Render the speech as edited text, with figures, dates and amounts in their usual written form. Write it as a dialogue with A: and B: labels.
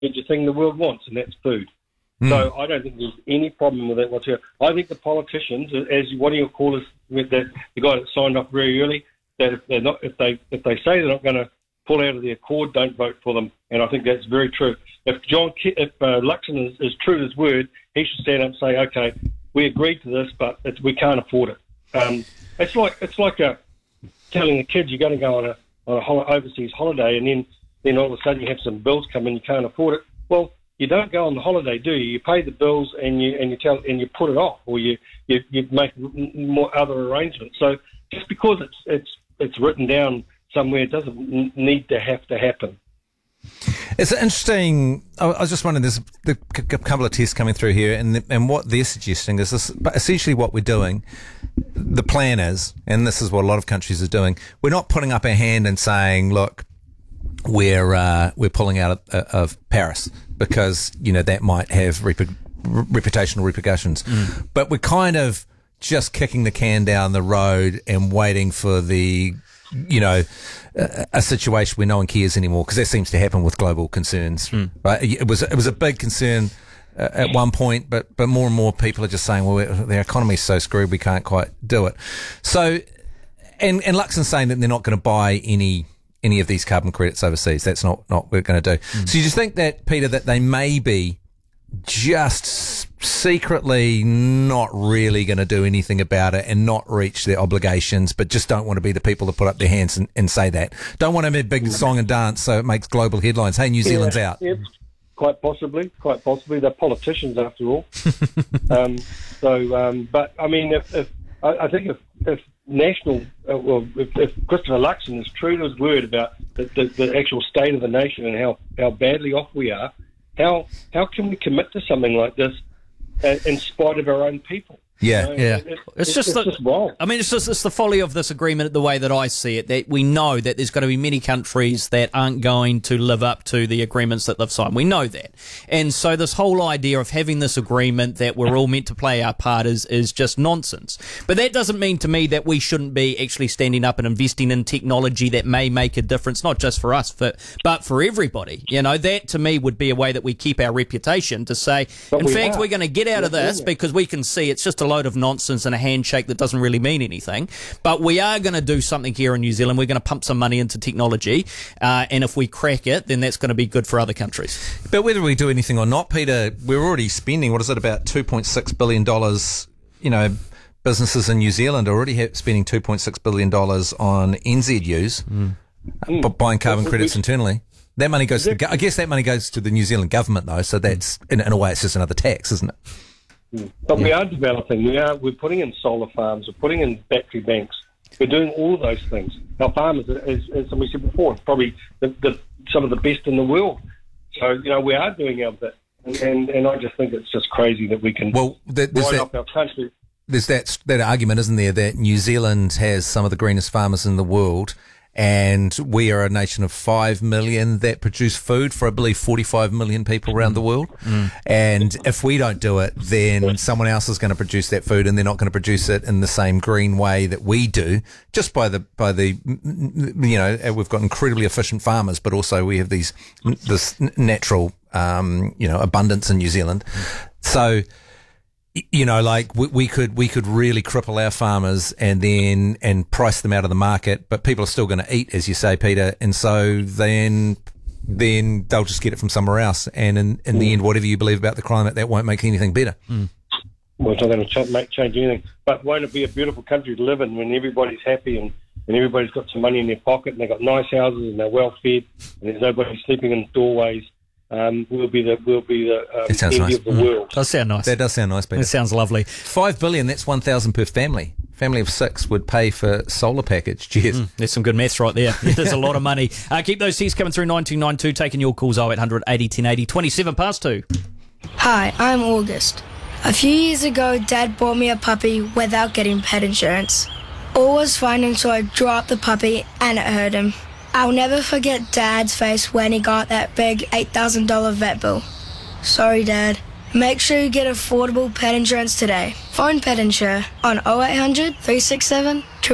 A: major thing the world wants, and that's food. So I don't think there's any problem with that whatsoever. I think the politicians, as one of your callers, with the guy that signed up very early, that if they say they're not going to pull out of the Accord, don't vote for them. And I think that's very true. If Luxon is true to his word, he should stand up and say, okay, we agreed to this, but we can't afford it. It's like telling the kids you're going to go on a overseas holiday, and then all of a sudden you have some bills come in, you can't afford it. Well, you don't go on the holiday, do you? You pay the bills and you put it off, or you make more other arrangements. So just because it's written down somewhere, it doesn't need to have to happen.
B: It's interesting. I was just wondering, there's a couple of tests coming through here, and what they're suggesting is this. But essentially, what we're doing, the plan is, and this is what a lot of countries are doing. We're not putting up our hand and saying, look, we're pulling out of Paris, because that might have reputational repercussions. But we're kind of just kicking the can down the road and waiting for the a situation where no one cares anymore, because that seems to happen with global concerns. Right? It was a big concern at one point, but more and more people are just saying, well, their economy's so screwed we can't quite do it. So, and Luxon's saying that they're not going to buy any of these carbon credits overseas. That's not what we're going to do. So you just think that, Peter, that they may be just secretly not really going to do anything about it and not reach their obligations, but just don't want to be the people that put up their hands and say that. Don't want to be a big song and dance so it makes global headlines. Hey, New Zealand's out.
A: Yeah, quite possibly. They're politicians after all. But I mean, I think if national, if Christopher Luxon is true to his word about the actual state of the nation and how badly off we are, how can we commit to something like this in spite of our own people?
C: It's just
A: wrong.
C: I mean, it's the folly of this agreement, the way that I see it, that we know that there's going to be many countries that aren't going to live up to the agreements that they've signed. We know that. And so this whole idea of having this agreement that we're all meant to play our part is just nonsense. But that doesn't mean to me that we shouldn't be actually standing up and investing in technology that may make a difference, not just for us, but for everybody. That to me would be a way that we keep our reputation, to say, we're going to get out of this because we can see it's just a load of nonsense and a handshake that doesn't really mean anything. But we are going to do something here in New Zealand. We're going to pump some money into technology, and if we crack it, then that's going to be good for other countries.
B: But whether we do anything or not, Peter, we're already spending, what is it, about $2.6 billion. Businesses in New Zealand are already spending $2.6 billion on NZUs, buying carbon credits internally. That money goes I guess that money goes to the New Zealand government, though, so that's, in a way, it's just another tax, isn't it?
A: But we are developing. We're putting in solar farms. We're putting in battery banks. We're doing all of those things. Our farmers, as somebody said before, it's probably some of the best in the world. So we are doing our bit, and I just think it's just crazy that we can write off our country.
B: There's that argument, isn't there, that New Zealand has some of the greenest farmers in the world, and we are a nation of 5 million that produce food for, I believe, 45 million people around the world. And if we don't do it, then someone else is going to produce that food, and they're not going to produce it in the same green way that we do, just by the we've got incredibly efficient farmers, but also we have this natural, abundance in New Zealand. So, we could really cripple our farmers and price them out of the market, but people are still going to eat, as you say, Peter, and so then they'll just get it from somewhere else. And in the end, whatever you believe about the climate, that won't make anything better.
A: Well, it's not going to change anything. But won't it be a beautiful country to live in when everybody's happy and everybody's got some money in their pocket and they've got nice houses and they're well fed and there's nobody sleeping in doorways? We'll be the envy of the world.
C: Does sound nice.
B: That does sound nice, Peter.
C: It sounds lovely.
B: $5 billion, that's 1,000 per family. Family of 6 would pay for solar package. Cheers.
C: There's some good maths right there. There's a lot of money. Keep those texts coming through 9292, taking your calls 0800 80 1080, 27 past 2.
D: Hi, I'm August. A few years ago, Dad bought me a puppy without getting pet insurance. All was fine until I dropped the puppy and it hurt him. I'll never forget Dad's face when he got that big $8,000 vet bill. Sorry, Dad. Make sure you get affordable pet insurance today. Phone Pet Insure on 0800 367